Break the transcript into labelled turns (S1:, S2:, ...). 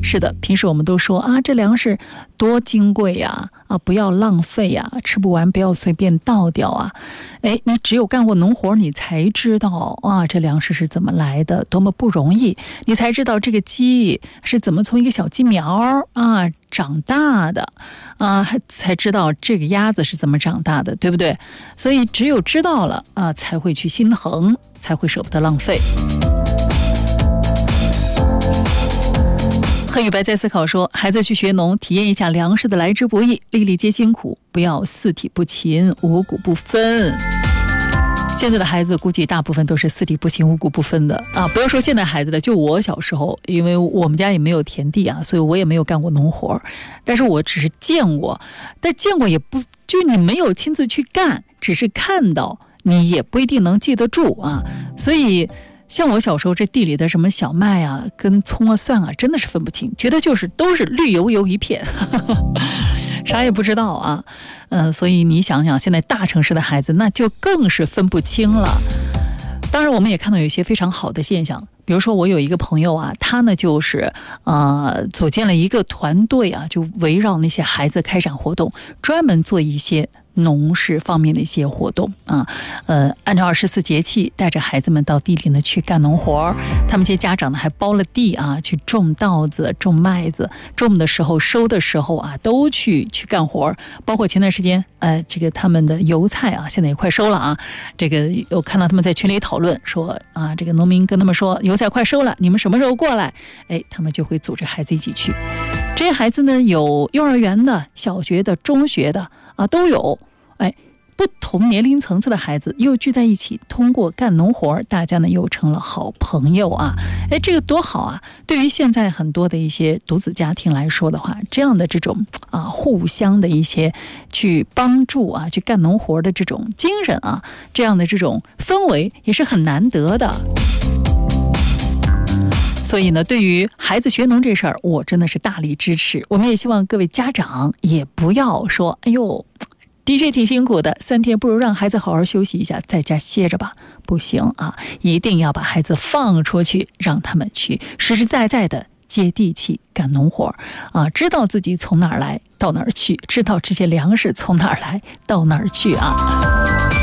S1: 是的，平时我们都说啊，这粮食多金贵呀，不要浪费呀，吃不完不要随便倒掉啊。哎，你只有干过农活，你才知道啊，这粮食是怎么来的，多么不容易，你才知道这个鸡是怎么从一个小鸡苗啊长大的啊，才知道这个鸭子是怎么长大的，对不对？所以只有知道了啊，才会去心疼，才会舍不得浪费。贺宇白在思考说，孩子去学农，体验一下粮食的来之不易，粒粒皆辛苦，不要四体不勤，五谷不分。现在的孩子估计大部分都是四体不勤，五谷不分的啊！不要说现在孩子了，就我小时候，因为我们家也没有田地啊，所以我也没有干过农活，但是我只是见过，但见过也不，就你没有亲自去干，只是看到，你也不一定能记得住啊，所以。像我小时候，这地里的什么小麦啊、跟葱啊、蒜啊，真的是分不清，觉得就是都是绿油油一片，啥也不知道啊。所以你想想，现在大城市的孩子那就更是分不清了。当然，我们也看到有一些非常好的现象，比如说我有一个朋友啊，他呢就是组建了一个团队啊，就围绕那些孩子开展活动，专门做一些农事方面的一些活动啊，按照24节气带着孩子们到地里呢去干农活，他们这些家长呢还包了地啊，去种稻子、种麦子，种的时候、收的时候啊，都去干活。包括前段时间，这个他们的油菜啊，现在也快收了啊。这个有看到他们在群里讨论说啊，这个农民跟他们说油菜快收了，你们什么时候过来？哎，他们就会组织孩子一起去。这些孩子呢，有幼儿园的、小学的、中学的。都有，不同年龄层次的孩子又聚在一起，通过干农活，大家呢又成了好朋友啊！这个多好啊！对于现在很多的一些独子家庭来说的话，这样的这种互相的一些去帮助啊，去干农活的这种精神啊，这样的这种氛围也是很难得的。所以呢，对于孩子学农这事儿，我真的是大力支持。我们也希望各位家长也不要说，哎呦，的确挺辛苦的，3天不如让孩子好好休息一下，在家歇着吧。不行啊，一定要把孩子放出去，让他们去实实在在的接地气干农活啊，知道自己从哪儿来到哪儿去，知道这些粮食从哪儿来到哪儿去啊。